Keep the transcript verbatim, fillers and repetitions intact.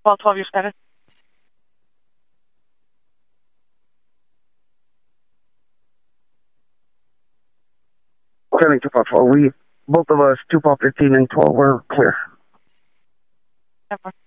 twelve twelve, your status? Clearing to twelve twelve. We, both of us, two Pop fifteen and twelve, were clear. ten four.